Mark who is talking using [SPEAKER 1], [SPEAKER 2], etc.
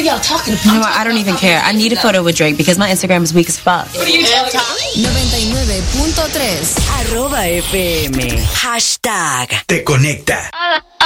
[SPEAKER 1] y'all talking about?
[SPEAKER 2] You know what? I don't even care. I need a photo with Drake because my Instagram is weak as fuck.
[SPEAKER 1] What are you talking about?
[SPEAKER 3] 99.3 @FM.
[SPEAKER 4] Te conecta.